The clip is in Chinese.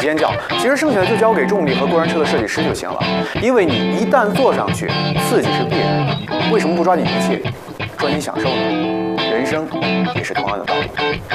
尖叫，其实剩下的就交给重力和过山车的设计师就行了。因为你一旦坐上去，刺激是必然的。为什么不抓紧一切，专心享受呢？人生也是同样的道理。